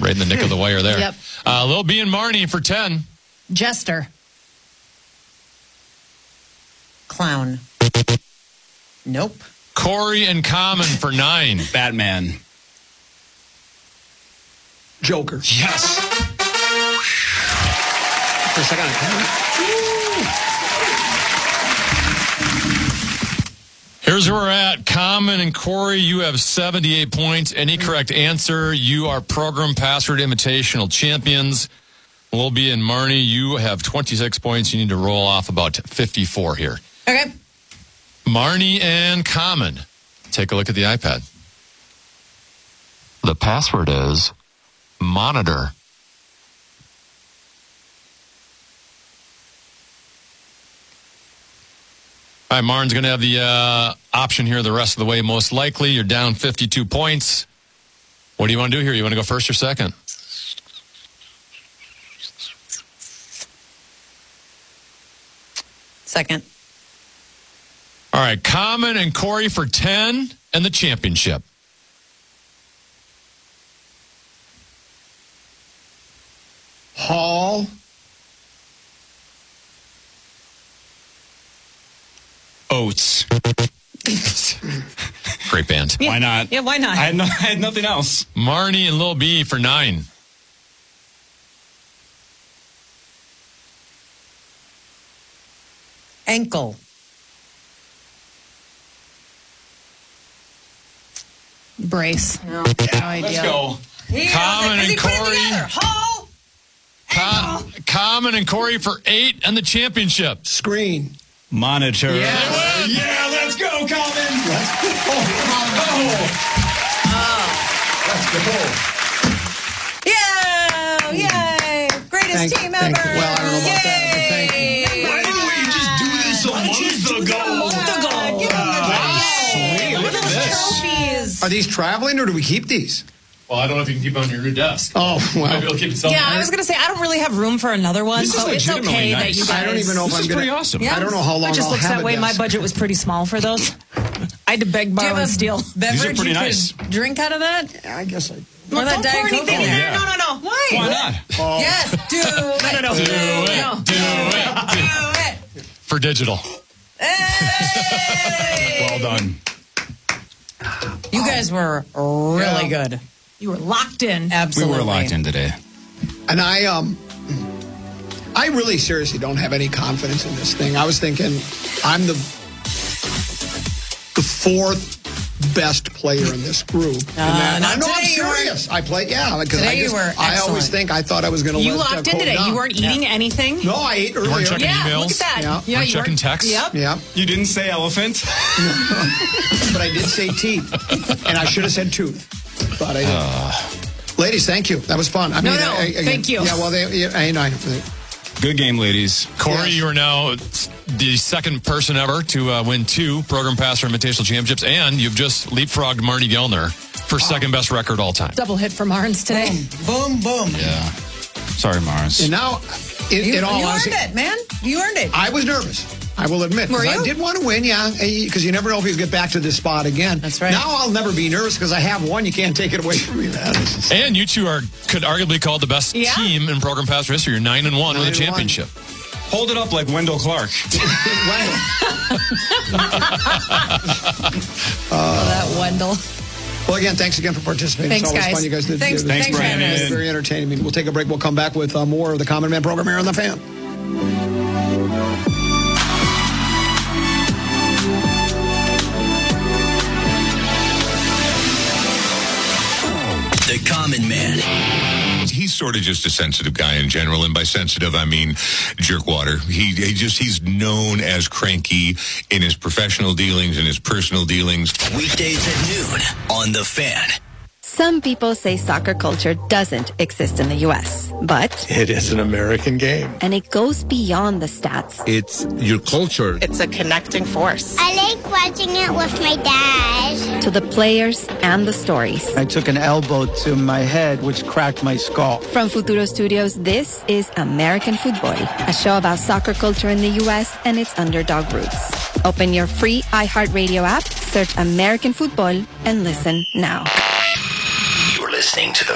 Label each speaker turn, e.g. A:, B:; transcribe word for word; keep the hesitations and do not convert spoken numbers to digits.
A: Right in the nick of the wire there.
B: Yep.
A: Uh, Lil B and Marnie for ten.
B: Jester.
C: Clown. Nope.
A: Corey and Common for nine.
D: Batman.
E: Joker.
A: Yes.
E: For a second.
A: Here's where we're at. Common and Corey, you have seventy-eight points. Any correct answer, you are Program Password Invitational champions. Lil B and Marnie, you have twenty-six points. You need to roll off about fifty-four here.
C: Okay.
A: Marnie and Common, take a look at the iPad. The password is monitor. All right, Martin's going to have the uh, option here the rest of the way, most likely. You're down fifty-two points. What do you want to do here? You want to go first or second?
C: Second.
A: All right, Common and Corey for ten and the championship.
E: Hall.
D: Oats.
A: Great band.
C: Yeah.
D: Why not?
C: Yeah, why not?
D: I had, no, I had nothing else.
A: Marnie and Lil B for nine.
C: Ankle.
B: Brace. No, no idea.
D: Let's go.
A: Common and Corey.
C: Hall.
A: Com- Common and Corey for eight and the championship.
E: Screen.
D: Monitor.
E: Yeah.
D: Yeah, let's go, Common.
E: Let's go. Let's go.
C: Yeah! Yay! Greatest
E: Thank-
C: team
E: thank
C: ever!
E: you. Well, I don't know about that, but thank you.
C: Yay!
D: Why didn't we just do this a month ago?
C: A month ago. Give them the
D: Sweet, look at
C: those
D: this.
C: trophies.
E: Are these traveling or do we keep these?
A: Well, I don't know if you can keep it on your new desk.
E: Oh, well.
A: Maybe we'll keep it somewhere.
C: Yeah, I was going to say, I don't really have room for another one,
D: This is
C: so it's
D: legitimately
C: okay that
D: nice.
C: you guys...
E: I don't even know if
D: This
E: I'm
D: is
E: going
D: pretty awesome.
C: Yeah.
E: I don't know how long
B: It just
E: I'll
B: looks
E: have
B: that
E: a
B: way. My
E: desk.
B: budget was pretty small for those. I had to beg,
C: Do you
B: borrow,
C: have
B: and
C: a
B: steal.
C: beverage
D: pretty
C: you
D: nice.
C: could drink out of that?
E: Yeah, I guess I...
C: Or that
B: don't
C: Diet
B: pour
C: Coke
B: anything
C: in
B: in
C: there?
D: there.
C: No, no, no. Why?
D: Why not?
E: Oh.
C: Yes, do it.
B: no, no.
A: Do it.
B: No.
A: Do it.
C: Do it.
A: For digital.
C: Hey!
D: Well done.
C: You guys were really good.
B: You were locked in.
C: Absolutely.
D: We were locked in today.
E: And I, um, I really seriously don't have any confidence in this thing. I was thinking I'm the the fourth best player in this group. And that,
C: not
E: I know I'm
C: today you were.
E: serious. I played, yeah, because
C: Today
E: I
C: you
E: just,
C: were
E: I always
C: excellent.
E: think I thought I was going to
B: You
E: let, uh,
B: locked in
E: Cole
B: today.
E: down.
B: You weren't eating anything.
E: No, I ate earlier.
A: You weren't checking
B: Yeah,
A: emails?
B: look at that.
E: Yeah.
B: Yeah,
A: Weren't
B: you
A: checking
B: weren't-
A: texts?
B: Yep.
E: Yeah,
D: You didn't say elephant?
E: but I did say teeth, and I should have said tooth, but I didn't.
D: Uh.
E: Ladies, thank you. That was fun. I
B: No,
E: mean,
B: no,
E: I, I,
B: thank you.
E: Yeah, well, they, yeah, I, I,
D: Good game, ladies.
A: Corey,
E: Yes.
A: you are now the second person ever to uh, win two Program Passer Invitational Championships, and you've just leapfrogged Marty Gellner for second best record all time.
B: Double hit from Arns today.
C: Boom, boom.
D: Yeah. Sorry, Mars.
E: and now, in,
C: You,
E: in all
C: you
E: honesty,
C: earned it, man. You earned it.
E: I was nervous. I will admit. 'cause
C: Were
E: I
C: you?
E: did want to win, yeah, because you never know if he'll get back to this spot again.
C: That's right.
E: Now I'll never be nervous because I have one. You can't take it away from me, man. This is-
A: And you two are could arguably called the best
B: Yeah.
A: team in Program Passer history. You're nine and one
E: Nine
A: with a
E: and one.
A: championship.
D: Hold it up like Wendell Clark.
E: Wendell.
B: Oh, that Wendell.
E: Well, again, thanks again for participating.
B: Thanks,
E: it's always
B: guys.
E: fun. You guys did.
C: Thanks-
E: did-
C: thanks
D: for having
E: It was
D: us.
E: very entertaining. We'll take a break. We'll come back with uh, more of the Common Man program here on The Fan.
F: The Common Man.
G: He's sort of just a sensitive guy in general, and by sensitive I mean jerkwater. He, he just he's known as cranky in his professional dealings and his personal dealings.
F: Weekdays at noon on The Fan.
H: Some people say soccer culture doesn't exist in the U S, but
I: It is an American game.
H: and it goes beyond the stats.
I: It's your culture.
J: It's a connecting force.
K: I like watching it with my dad.
H: To the players and the stories.
L: I took an elbow to my head, which cracked my skull.
H: From Futuro Studios, this is American Football, a show about soccer culture in the U S and its underdog roots. Open your free iHeartRadio app, search American Football, and listen now.
F: You're listening to The